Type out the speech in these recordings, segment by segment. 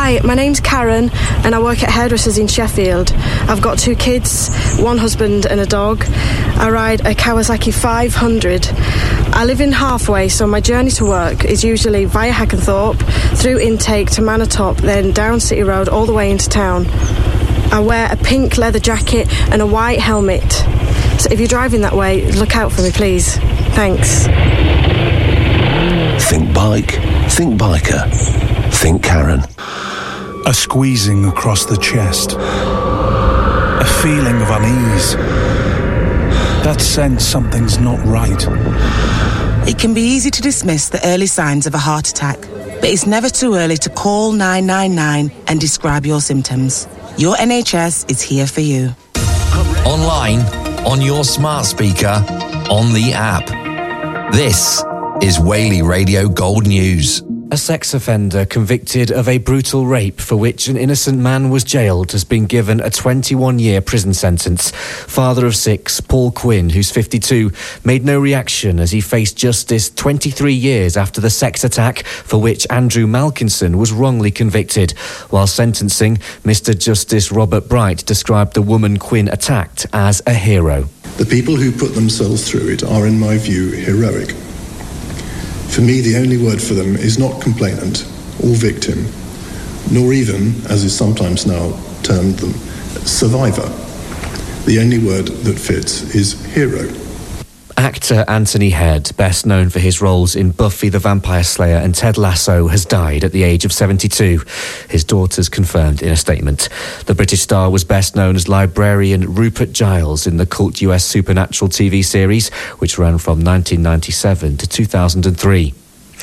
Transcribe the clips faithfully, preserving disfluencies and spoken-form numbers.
Hi, my name's Karen and I work at Hairdressers in Sheffield. I've got two kids, one husband and a dog. I ride a Kawasaki five hundred. I live in Halfway, so my journey to work is usually via Hackenthorpe, through Intake to Manor-top, then down City Road all the way into town. I wear a pink leather jacket and a white helmet. So if you're driving that way, look out for me, please. Thanks. Think bike, think biker, think Karen. A squeezing across the chest. A feeling of unease. That sense something's not right. It can be easy to dismiss the early signs of a heart attack, but it's never too early to call nine nine nine and describe your symptoms. Your N H S is here for you. Online, on your smart speaker, on the app. This is Whaley Radio Gold News. A sex offender convicted of a brutal rape for which an innocent man was jailed has been given a twenty-one-year prison sentence. Father of six, Paul Quinn, who's fifty-two, made no reaction as he faced justice twenty-three years after the sex attack for which Andrew Malkinson was wrongly convicted. While sentencing, Mister Justice Robert Bright described the woman Quinn attacked as a hero. The people who put themselves through it are, in my view, heroic. For me, the only word for them is not complainant or victim, nor even, as is sometimes now termed them, survivor. The only word that fits is hero. Actor Anthony Head, best known for his roles in Buffy the Vampire Slayer and Ted Lasso, has died at the age of seventy-two. His daughters confirmed in a statement. The British star was best known as librarian Rupert Giles in the cult U S Supernatural T V series, which ran from nineteen ninety-seven to two thousand three.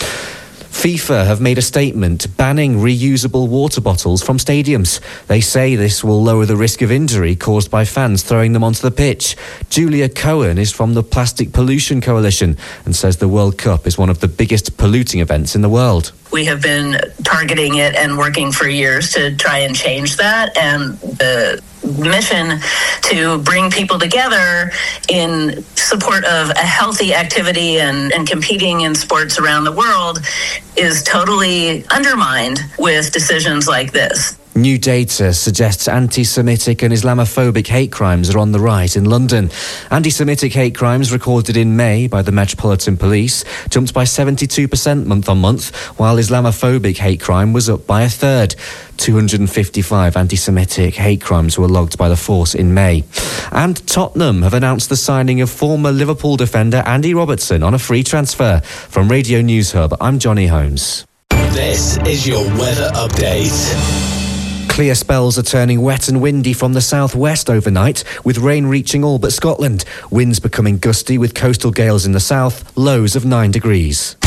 FIFA have made a statement banning reusable water bottles from stadiums. They say this will lower the risk of injury caused by fans throwing them onto the pitch. Julia Cohen is from the Plastic Pollution Coalition and says the World Cup is one of the biggest polluting events in the world. We have been targeting it and working for years to try and change that. And the mission to bring people together in support of a healthy activity and, and competing in sports around the world is totally undermined with decisions like this. New data suggests anti-Semitic and Islamophobic hate crimes are on the rise in London. Anti-Semitic hate crimes recorded in May by the Metropolitan Police jumped by seventy-two percent month on month, while Islamophobic hate crime was up by a third. two hundred fifty-five anti-Semitic hate crimes were logged by the force in May. And Tottenham have announced the signing of former Liverpool defender Andy Robertson on a free transfer. From Radio News Hub, I'm Johnny Holmes. This is your weather update. Clear spells are turning wet and windy from the southwest overnight, with rain reaching all but Scotland. Winds becoming gusty with coastal gales in the south, lows of nine degrees.